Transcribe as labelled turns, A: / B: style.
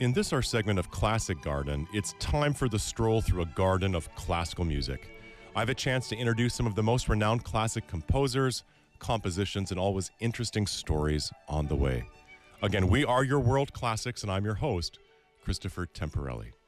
A: In this, our segment of Classic Garden, it's time for the stroll through a garden of classical music. I have a chance to introduce some of the most renowned classic composers, compositions, and always interesting stories on the way. Again, we are your World Classics, and I'm your host, Christopher Temporelli.